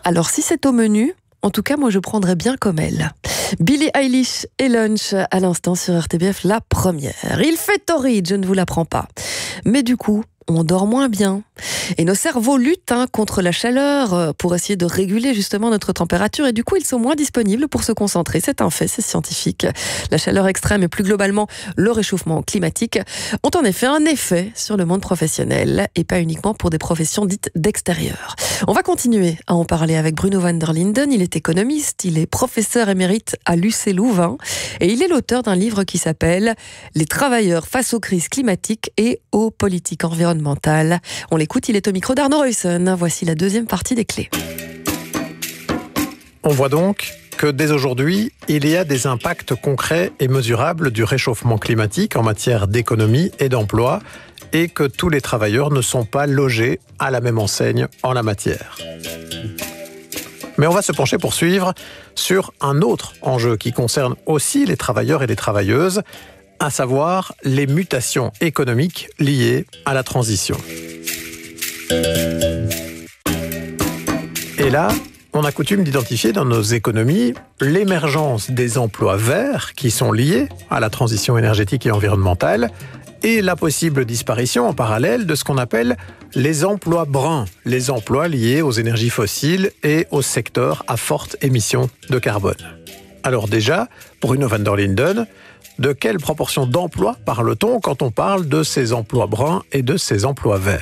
Alors si c'est au menu, en tout cas moi je prendrais bien comme elle. Billie Eilish et Lunch à l'instant sur RTBF, la première. Il fait torride, je ne vous l'apprends pas. Mais du coup, on dort moins bien. Et nos cerveaux luttent contre la chaleur pour essayer de réguler justement notre température. Et du coup, ils sont moins disponibles pour se concentrer. C'est un fait, c'est scientifique. La chaleur extrême et plus globalement le réchauffement climatique ont en effet un effet sur le monde professionnel et pas uniquement pour des professions dites d'extérieur. On va continuer à en parler avec Bruno van der Linden. Il est économiste, il est professeur émérite à l'UC Louvain et il est l'auteur d'un livre qui s'appelle « Les travailleurs face aux crises climatiques et aux politiques environnementales ». On l'écoute, il est au micro d'Arnaud Ruyssen. Voici la deuxième partie des clés. On voit donc que dès aujourd'hui, il y a des impacts concrets et mesurables du réchauffement climatique en matière d'économie et d'emploi et que tous les travailleurs ne sont pas logés à la même enseigne en la matière. Mais on va se pencher pour suivre sur un autre enjeu qui concerne aussi les travailleurs et les travailleuses, à savoir les mutations économiques liées à la transition. Et là, on a coutume d'identifier dans nos économies l'émergence des emplois verts qui sont liés à la transition énergétique et environnementale et la possible disparition en parallèle de ce qu'on appelle les emplois bruns, les emplois liés aux énergies fossiles et aux secteurs à forte émission de carbone. Alors déjà, Bruno van der Linden, de quelle proportion d'emplois parle-t-on quand on parle de ces emplois bruns et de ces emplois verts ?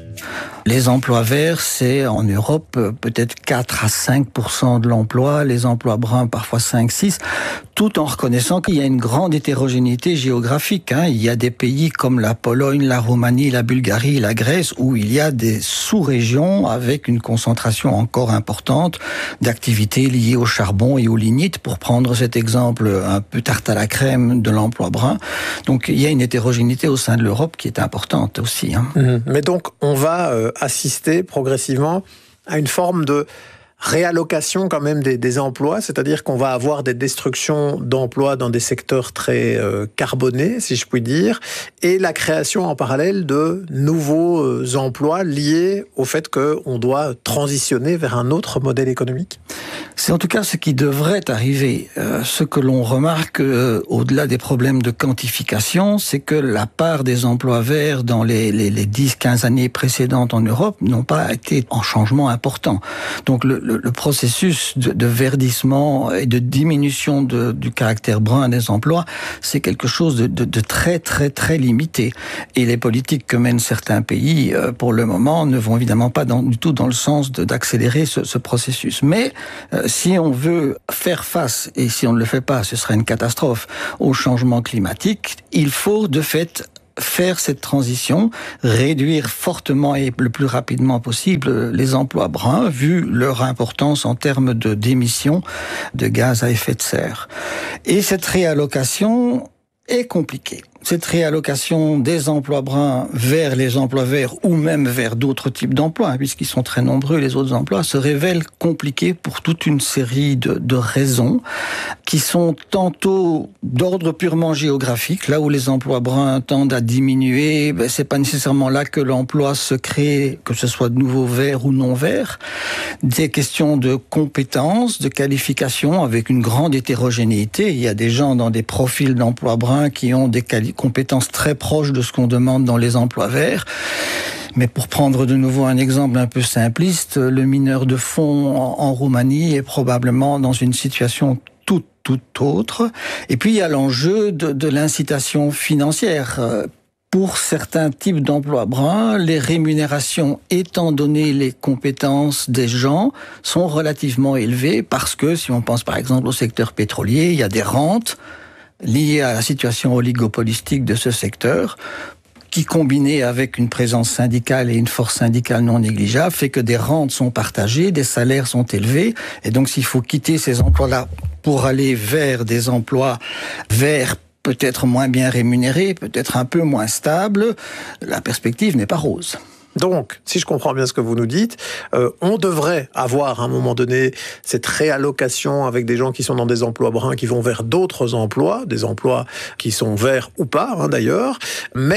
Les emplois verts, c'est en Europe peut-être 4 à 5% de l'emploi, les emplois bruns parfois 5-6%, tout en reconnaissant qu'il y a une grande hétérogénéité géographique. Il y a des pays comme la Pologne, la Roumanie, la Bulgarie, la Grèce, où il y a des sous-régions avec une concentration encore importante d'activités liées au charbon et au lignite, pour prendre cet exemple un peu tarte à la crème de l'emploi brun. Donc il y a une hétérogénéité au sein de l'Europe qui est importante aussi. Mais donc on va assister progressivement à une forme de réallocation quand même des emplois, c'est-à-dire qu'on va avoir des destructions d'emplois dans des secteurs très carbonés, si je puis dire, et la création en parallèle de nouveaux emplois liés au fait qu'on doit transitionner vers un autre modèle économique. C'est en tout cas ce qui devrait arriver. Ce que l'on remarque au-delà des problèmes de quantification, c'est que la part des emplois verts dans les 10-15 années précédentes en Europe n'ont pas été en changement important. Donc le processus de verdissement et de diminution du caractère brun des emplois, c'est quelque chose de très très très limité. Et les politiques que mènent certains pays, pour le moment, ne vont évidemment pas du tout dans le sens d'accélérer ce processus. Mais si on veut faire face, et si on ne le fait pas, ce serait une catastrophe, au changement climatique, il faut de fait faire cette transition, réduire fortement et le plus rapidement possible les emplois bruns, vu leur importance en termes d'émissions de gaz à effet de serre. Et cette réallocation est compliquée. Cette réallocation des emplois bruns vers les emplois verts ou même vers d'autres types d'emplois, puisqu'ils sont très nombreux, les autres emplois, se révèle compliquée pour toute une série de raisons qui sont tantôt d'ordre purement géographique. Là où les emplois bruns tendent à diminuer, c'est pas nécessairement là que l'emploi se crée, que ce soit de nouveau vert ou non vert. Des questions de compétences, de qualification avec une grande hétérogénéité. Il y a des gens dans des profils d'emplois bruns qui ont des compétences très proches de ce qu'on demande dans les emplois verts. Mais pour prendre de nouveau un exemple un peu simpliste, le mineur de fond en Roumanie est probablement dans une situation tout autre. Et puis il y a l'enjeu de l'incitation financière. Pour certains types d'emplois bruns, les rémunérations, étant donné les compétences des gens, sont relativement élevées parce que, si on pense par exemple au secteur pétrolier, il y a des rentes liées à la situation oligopolistique de ce secteur, qui, combiné avec une présence syndicale et une force syndicale non négligeable, fait que des rentes sont partagées, des salaires sont élevés, et donc s'il faut quitter ces emplois-là pour aller vers des emplois verts, peut-être moins bien rémunérés, peut-être un peu moins stables, la perspective n'est pas rose. Donc, si je comprends bien ce que vous nous dites, on devrait avoir à un moment donné cette réallocation avec des gens qui sont dans des emplois bruns, qui vont vers d'autres emplois, des emplois qui sont verts ou pas d'ailleurs, mais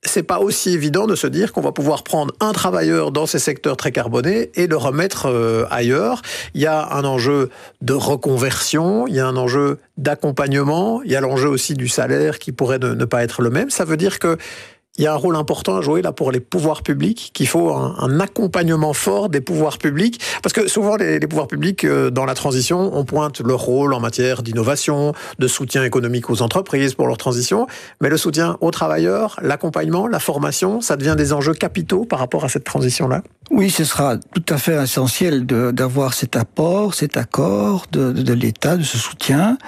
c'est pas aussi évident de se dire qu'on va pouvoir prendre un travailleur dans ces secteurs très carbonés et le remettre ailleurs. Il y a un enjeu de reconversion, il y a un enjeu d'accompagnement, il y a l'enjeu aussi du salaire qui pourrait ne pas être le même. Ça veut dire que il y a un rôle important à jouer là pour les pouvoirs publics, qu'il faut un accompagnement fort des pouvoirs publics, parce que souvent les pouvoirs publics dans la transition, on pointe leur rôle en matière d'innovation, de soutien économique aux entreprises pour leur transition, mais le soutien aux travailleurs, l'accompagnement, la formation, ça devient des enjeux capitaux par rapport à cette transition-là. Oui, ce sera tout à fait essentiel d'avoir cet apport, cet accord de l'État, de ce soutien.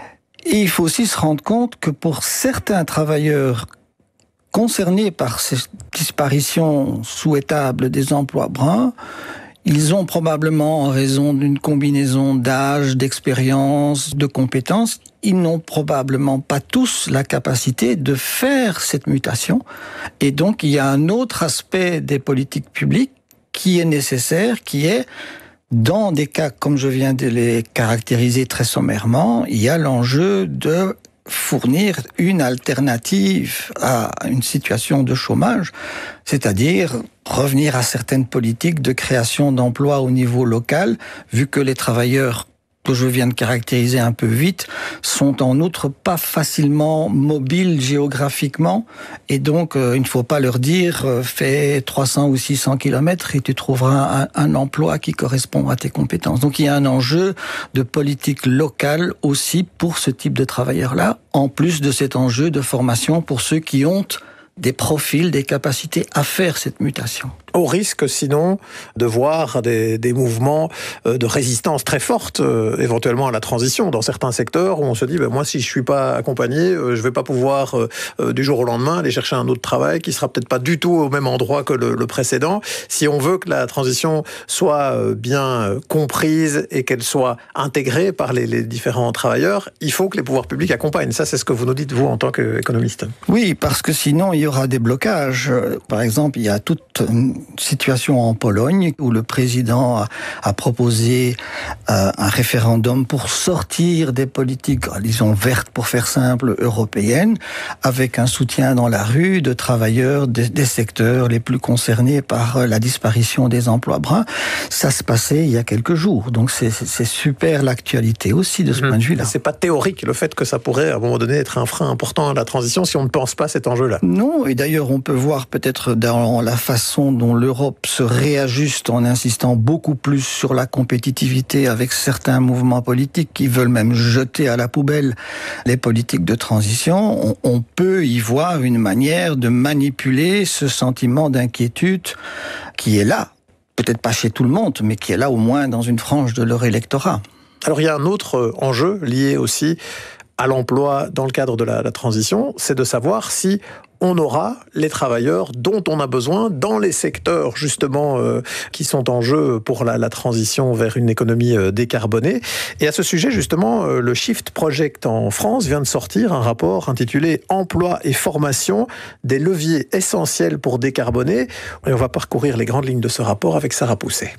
Et il faut aussi se rendre compte que pour certains travailleurs concernés par ces disparitions souhaitables des emplois bruns, ils ont probablement, en raison d'une combinaison d'âge, d'expérience, de compétences, ils n'ont probablement pas tous la capacité de faire cette mutation. Et donc, il y a un autre aspect des politiques publiques qui est nécessaire, qui est, dans des cas comme je viens de les caractériser très sommairement, il y a l'enjeu de fournir une alternative à une situation de chômage, c'est-à-dire revenir à certaines politiques de création d'emplois au niveau local, vu que les travailleurs que je viens de caractériser un peu vite, sont en outre pas facilement mobiles géographiquement, et donc il ne faut pas leur dire fais 300 ou 600 kilomètres et tu trouveras un emploi qui correspond à tes compétences. Donc il y a un enjeu de politique locale aussi pour ce type de travailleurs-là, en plus de cet enjeu de formation pour ceux qui ont des profils, des capacités à faire cette mutation. Au risque, sinon, de voir des mouvements de résistance très fortes, éventuellement à la transition, dans certains secteurs où on se dit, moi, si je suis pas accompagné, je vais pas pouvoir, du jour au lendemain, aller chercher un autre travail qui sera peut-être pas du tout au même endroit que le précédent. Si on veut que la transition soit bien comprise et qu'elle soit intégrée par les différents travailleurs, il faut que les pouvoirs publics accompagnent. Ça, c'est ce que vous nous dites, vous, en tant qu'économiste. Oui, parce que sinon, il y aura des blocages. Par exemple, il y a toute une situation en Pologne où le président a proposé un référendum pour sortir des politiques, disons vertes pour faire simple, européennes, avec un soutien dans la rue de travailleurs des secteurs les plus concernés par la disparition des emplois bruns. Ça se passait il y a quelques jours, donc c'est super l'actualité aussi de ce point de vue-là. C'est pas théorique le fait que ça pourrait à un moment donné être un frein important à la transition si on ne pense pas à cet enjeu-là. Non, et d'ailleurs on peut voir peut-être dans la façon dont l'Europe se réajuste en insistant beaucoup plus sur la compétitivité avec certains mouvements politiques qui veulent même jeter à la poubelle les politiques de transition. On peut y voir une manière de manipuler ce sentiment d'inquiétude qui est là, peut-être pas chez tout le monde, mais qui est là au moins dans une frange de leur électorat. Alors il y a un autre enjeu lié aussi à l'emploi dans le cadre de la transition, c'est de savoir si on aura les travailleurs dont on a besoin dans les secteurs justement qui sont en jeu pour la transition vers une économie décarbonée. Et à ce sujet justement, le Shift Project en France vient de sortir un rapport intitulé « Emploi et formation, des leviers essentiels pour décarboner ». Et on va parcourir les grandes lignes de ce rapport avec Sarah Pousset.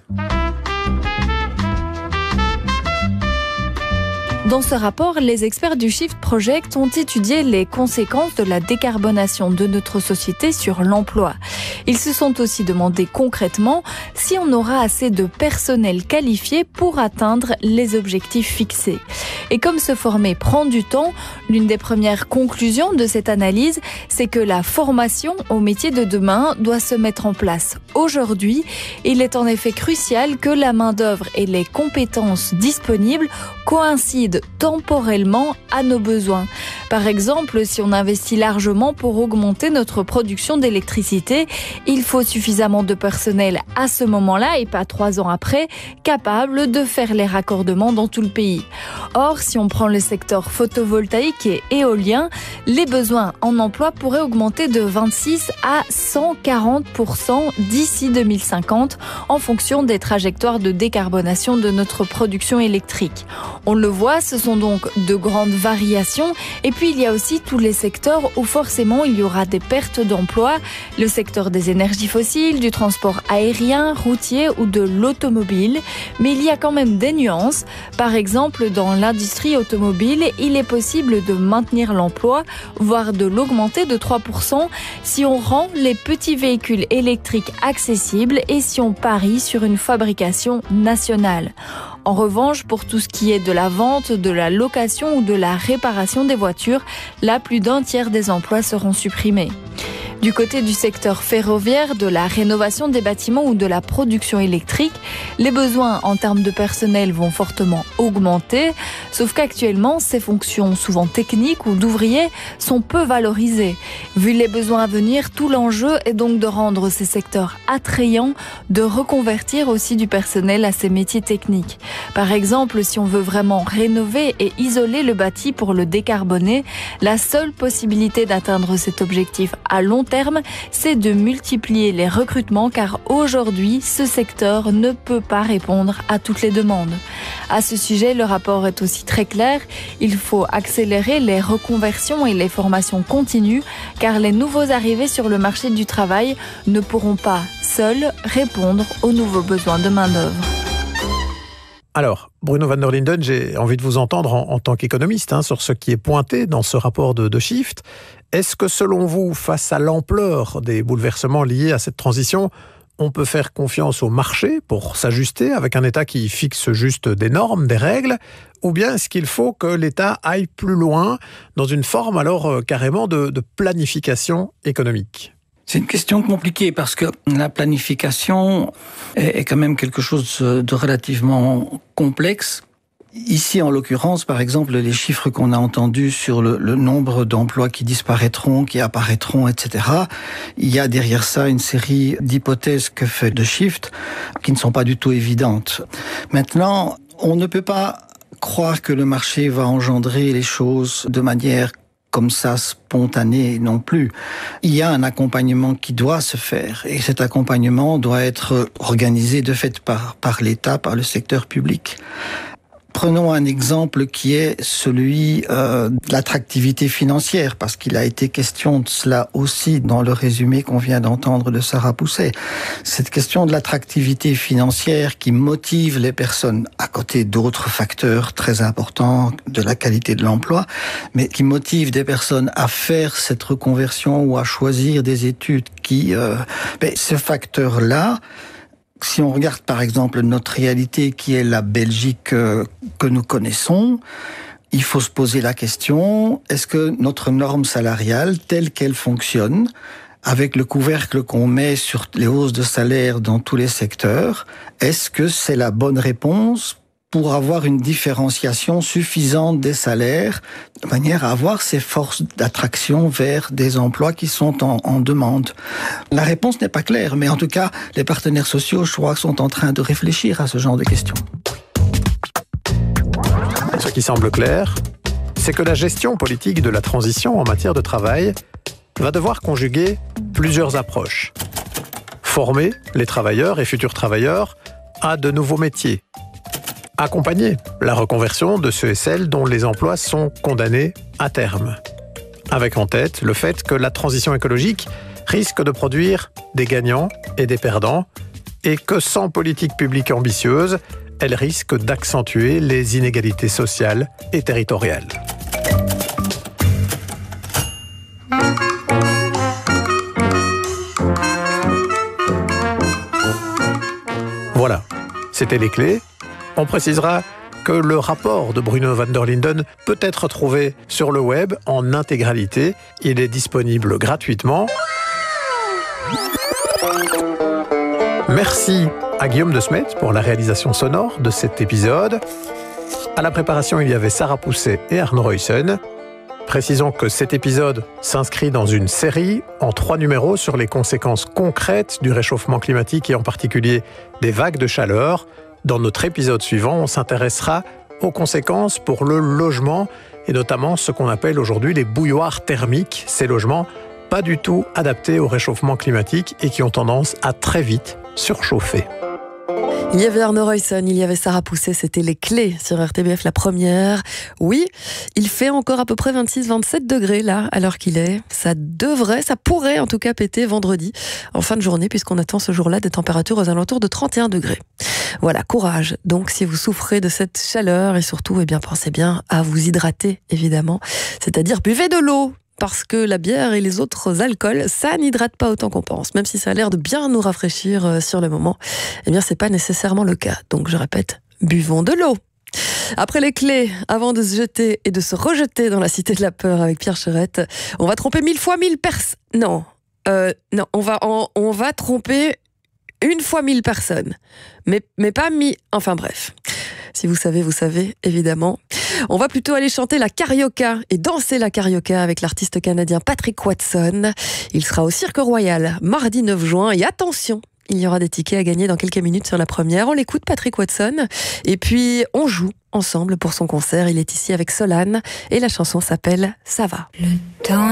Dans ce rapport, les experts du Shift Project ont étudié les conséquences de la décarbonation de notre société sur l'emploi. Ils se sont aussi demandé concrètement si on aura assez de personnel qualifié pour atteindre les objectifs fixés. Et comme se former prend du temps, l'une des premières conclusions de cette analyse, c'est que la formation au métier de demain doit se mettre en place aujourd'hui. Il est en effet crucial que la main-d'œuvre et les compétences disponibles coïncident temporellement à nos besoins. Par exemple, si on investit largement pour augmenter notre production d'électricité, il faut suffisamment de personnel à ce moment-là et pas 3 ans après, capable de faire les raccordements dans tout le pays. Or, si on prend le secteur photovoltaïque et éolien, les besoins en emploi pourraient augmenter de 26 à 140% d'ici 2050 en fonction des trajectoires de décarbonation de notre production électrique. On le voit, ce sont donc de grandes variations et puis il y a aussi tous les secteurs où forcément il y aura des pertes d'emplois. Le secteur des énergies fossiles, du transport aérien, routier ou de l'automobile. Mais il y a quand même des nuances. Par exemple, dans l'industrie automobile, il est possible de maintenir l'emploi, voire de l'augmenter de 3% si on rend les petits véhicules électriques accessibles et si on parie sur une fabrication nationale. En revanche, pour tout ce qui est de la vente, de la location ou de la réparation des voitures, là, plus d'un tiers des emplois seront supprimés. Du côté du secteur ferroviaire, de la rénovation des bâtiments ou de la production électrique, les besoins en termes de personnel vont fortement augmenter, sauf qu'actuellement, ces fonctions souvent techniques ou d'ouvriers sont peu valorisées. Vu les besoins à venir, tout l'enjeu est donc de rendre ces secteurs attrayants, de reconvertir aussi du personnel à ces métiers techniques. Par exemple, si on veut vraiment rénover et isoler le bâti pour le décarboner, la seule possibilité d'atteindre cet objectif à long terme, c'est de multiplier les recrutements car aujourd'hui, ce secteur ne peut pas répondre à toutes les demandes. À ce sujet, le rapport est aussi très clair. Il faut accélérer les reconversions et les formations continues car les nouveaux arrivés sur le marché du travail ne pourront pas seuls répondre aux nouveaux besoins de main-d'œuvre. Alors, Bruno van der Linden, j'ai envie de vous entendre en tant qu'économiste sur ce qui est pointé dans ce rapport de Shift. Est-ce que selon vous, face à l'ampleur des bouleversements liés à cette transition, on peut faire confiance au marché pour s'ajuster avec un État qui fixe juste des normes, des règles, ou bien est-ce qu'il faut que l'État aille plus loin dans une forme alors carrément de planification économique ? C'est une question compliquée parce que la planification est quand même quelque chose de relativement complexe. Ici, en l'occurrence, par exemple, les chiffres qu'on a entendus sur le nombre d'emplois qui disparaîtront, qui apparaîtront, etc., il y a derrière ça une série d'hypothèses que fait de Shift qui ne sont pas du tout évidentes. Maintenant, on ne peut pas croire que le marché va engendrer les choses de manière comme ça spontané non plus. Il y a un accompagnement qui doit se faire et cet accompagnement doit être organisé de fait par l'État, par le secteur public. Prenons un exemple qui est celui de l'attractivité financière, parce qu'il a été question de cela aussi dans le résumé qu'on vient d'entendre de Sarah Pousset. Cette question de l'attractivité financière qui motive les personnes, à côté d'autres facteurs très importants de la qualité de l'emploi, mais qui motive des personnes à faire cette reconversion ou à choisir des études qui... ce facteur-là, si on regarde par exemple notre réalité qui est la Belgique que nous connaissons, il faut se poser la question, est-ce que notre norme salariale telle qu'elle fonctionne, avec le couvercle qu'on met sur les hausses de salaire dans tous les secteurs, est-ce que c'est la bonne réponse pour avoir une différenciation suffisante des salaires, de manière à avoir ces forces d'attraction vers des emplois qui sont en demande. La réponse n'est pas claire, mais en tout cas, les partenaires sociaux, je crois, sont en train de réfléchir à ce genre de questions. Ce qui semble clair, c'est que la gestion politique de la transition en matière de travail va devoir conjuguer plusieurs approches. Former les travailleurs et futurs travailleurs à de nouveaux métiers. Accompagner la reconversion de ceux et celles dont les emplois sont condamnés à terme. Avec en tête le fait que la transition écologique risque de produire des gagnants et des perdants et que sans politique publique ambitieuse, elle risque d'accentuer les inégalités sociales et territoriales. Voilà, c'était les clés. On précisera que le rapport de Bruno van der Linden peut être trouvé sur le web en intégralité. Il est disponible gratuitement. Merci à Guillaume de Smet pour la réalisation sonore de cet épisode. À la préparation, il y avait Sarah Pousset et Arnaud Ruyssen. Précisons que cet épisode s'inscrit dans une série en 3 numéros sur les conséquences concrètes du réchauffement climatique et en particulier des vagues de chaleur. Dans notre épisode suivant, on s'intéressera aux conséquences pour le logement et notamment ce qu'on appelle aujourd'hui les bouilloires thermiques, ces logements pas du tout adaptés au réchauffement climatique et qui ont tendance à très vite surchauffer. Il y avait Arno Roysson, il y avait Sarah Pousset, c'était les clés sur RTBF la première. Oui, il fait encore à peu près 26-27 degrés là, à l'heure qu'il est. Ça pourrait en tout cas péter vendredi, en fin de journée, puisqu'on attend ce jour-là des températures aux alentours de 31 degrés. Voilà, courage. Donc si vous souffrez de cette chaleur et surtout, pensez bien à vous hydrater, évidemment. C'est-à-dire buvez de l'eau. Parce que la bière et les autres alcools, ça n'hydrate pas autant qu'on pense. Même si ça a l'air de bien nous rafraîchir sur le moment, c'est pas nécessairement le cas. Donc je répète, buvons de l'eau. Après les clés, avant de se jeter et de se rejeter dans la cité de la peur avec Pierre Cherette, on va tromper 1000 fois 1000 personnes. Non, on va tromper 1 fois 1000 personnes. Mais pas enfin bref. Si vous savez, vous savez, évidemment. On va plutôt aller chanter la carioca et danser la carioca avec l'artiste canadien Patrick Watson. Il sera au Cirque Royal mardi 9 juin. Et attention, il y aura des tickets à gagner dans quelques minutes sur la première. On l'écoute, Patrick Watson. Et puis, on joue ensemble pour son concert. Il est ici avec Solane et la chanson s'appelle « Ça va ». Le temps